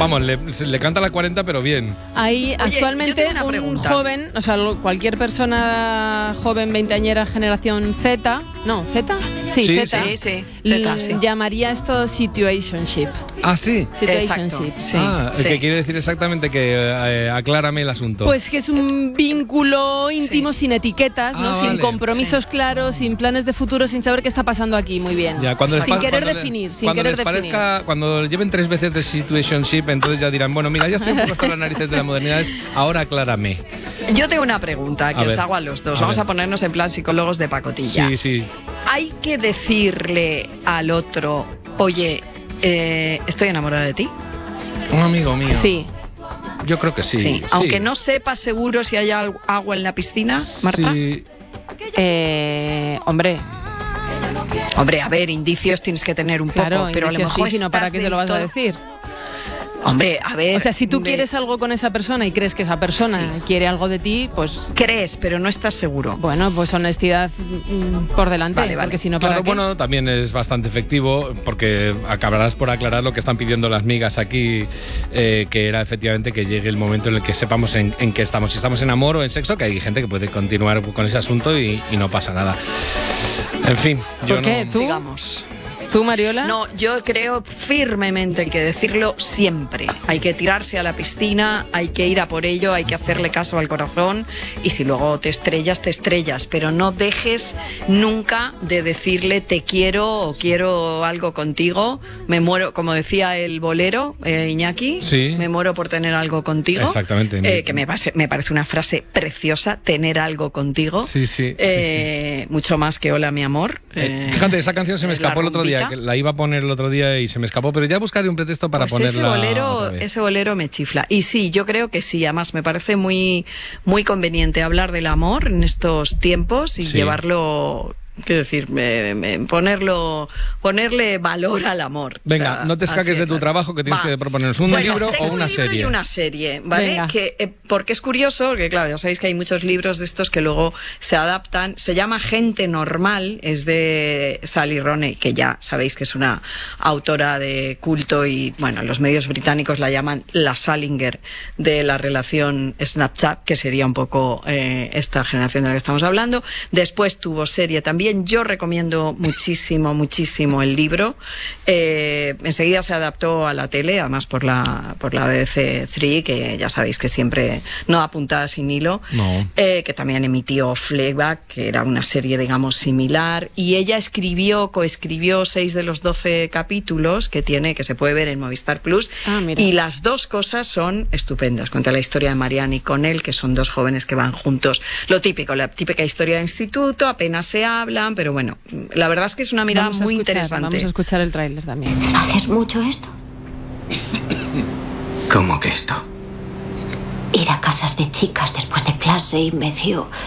Vamos, le canta la 40, pero bien. Hay actualmente un joven, o sea, cualquier persona joven, veinteañera, generación Z, ¿no? ¿Z? Sí, Z. Sí. Llamaría esto situationship. Ah, sí. Situationship, sí. Que quiere decir exactamente que aclárame el asunto. Pues que es un vínculo íntimo sin etiquetas, ¿no? Sin compromisos claros, sin planes de futuro, sin saber qué está pasando aquí, muy bien. Ya, sin querer definir. Cuando lleven 3 veces de situationship, entonces ya dirán, bueno, mira, ya estoy un poco hasta las narices de las modernidades, ahora aclárame. Yo tengo una pregunta que os hago a los dos. Vamos a ponernos en plan psicólogos de pacotilla. Sí. ¿Hay que decirle al otro, oye, estoy enamorada de ti? Un amigo mío. Sí. Yo creo que sí. Aunque no sepa seguro si hay agua en la piscina, Marta. Sí. Hombre, a ver, indicios tienes que tener un poco, pero a lo mejor sí, sino ¿para qué se lo vas a decir? Hombre, a ver... O sea, si tú quieres algo con esa persona y crees que esa persona quiere algo de ti, pues... Crees, pero no estás seguro. Bueno, pues honestidad por delante, vale. Porque si no, ¿para qué? Bueno, también es bastante efectivo, porque acabarás por aclarar lo que están pidiendo las migas aquí, que era efectivamente que llegue el momento en el que sepamos en qué estamos. Si estamos en amor o en sexo, que hay gente que puede continuar con ese asunto y no pasa nada. En fin, yo ¿Por qué? no... ¿Tú? Sigamos. ¿Tú, Mariola? No, yo creo firmemente que decirlo siempre. Hay que tirarse a la piscina, hay que ir a por ello, hay que hacerle caso al corazón y si luego te estrellas, pero no dejes nunca de decirle te quiero o quiero algo contigo, me muero, como decía el bolero, Iñaki, me muero por tener algo contigo. Exactamente. Que me parece una frase preciosa, tener algo contigo. Sí. Mucho más que hola mi amor. Fíjate, esa canción se me escapó el otro día, que la iba a poner el otro día y se me escapó, pero ya buscaré un pretexto para ponerla. Ese bolero me chifla. Y sí, yo creo que sí, además me parece muy, muy conveniente hablar del amor en estos tiempos y llevarlo... Quiero decir, ponerle valor al amor. Venga, o sea, no te escaques de tu trabajo, que tienes que proponernos un libro o una serie. Y una serie, ¿vale? Porque es curioso, que claro, ya sabéis que hay muchos libros de estos que luego se adaptan. Se llama Gente Normal, es de Sally Rooney, que ya sabéis que es una autora de culto y, bueno, los medios británicos la llaman la Salinger de la relación Snapchat, que sería un poco esta generación de la que estamos hablando. Después tuvo serie también. Yo recomiendo muchísimo el libro. Enseguida se adaptó a la tele, además por la BBC3, que ya sabéis que siempre no da puntada sin hilo. No. Que también emitió Fleabag, que era una serie, digamos, similar. Y ella coescribió 6 de los 12 capítulos que se puede ver en Movistar Plus. Y las dos cosas son estupendas. Cuenta la historia de Marianne y Connell, que son dos jóvenes que van juntos. Lo típico, la típica historia de instituto, apenas se hablan, pero bueno, la verdad es que es una mirada muy interesante. Vamos a escuchar el tráiler también. ¿Haces mucho esto? ¿Cómo que esto? Ir a casas de chicas después de clase y medio